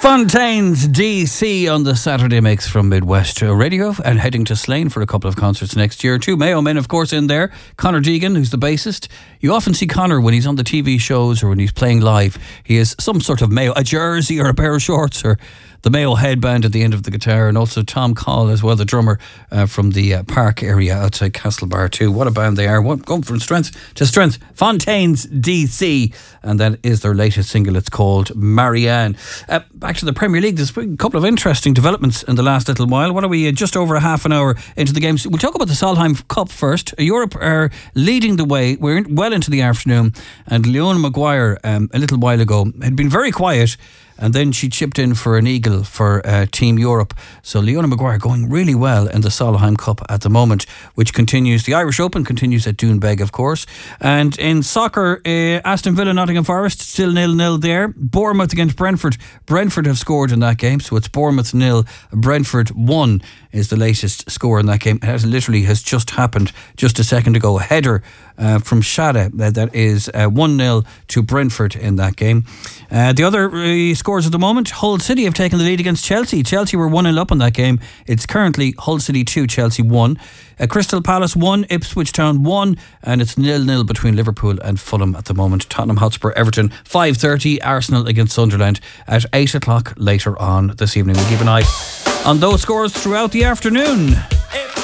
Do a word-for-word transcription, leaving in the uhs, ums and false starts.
Fontaine's D C on the Saturday Mix from Midwest Radio, and heading to Slane for a couple of concerts next year. Two Mayo men, of course, in there. Conor Deegan, who's the bassist. You often see Conor when he's on the T V shows or when he's playing live. He has some sort of Mayo, a jersey or a pair of shorts or the Mayo headband at the end of the guitar, and also Tom Call as well, the drummer uh, from the uh, park area outside Castlebar too. What a band they are. What, going from strength to strength. Fontaine's D C, and that is their latest single. It's called Marianne. Uh, back to the Premier League. There's been a couple of interesting developments in the last little while. What are we, uh, just over a half an hour into the games? We'll talk about the Solheim Cup first. Europe are leading the way. We're in, well into the afternoon, and Leona Maguire um, a little while ago had been very quiet, and then she chipped in for an eagle for uh, Team Europe. So Leona Maguire going really well in the Solheim Cup at the moment, which continues. The Irish Open continues at Doonbeg, of course. And in soccer, uh, Aston Villa, Nottingham Forest, still nil-nil there. Bournemouth against Brentford. Brentford have scored in that game, so it's Bournemouth nil, Brentford one is the latest score in that game. It has literally has just happened just a second ago. A header uh, from Shada, that, that is uh, one nil to Brentford in that game. Uh, the other uh, scores at the moment, Hull City have taken the lead against Chelsea. Chelsea were one nil up in that game. It's currently Hull City two, Chelsea one. Uh, Crystal Palace one, Ipswich Town one, and it's nil-nil between Liverpool and Fulham at the moment. Tottenham Hotspur, Everton, five thirty. Arsenal against Sunderland at eight o'clock later on this evening. We'll keep an eye on those scores throughout the afternoon.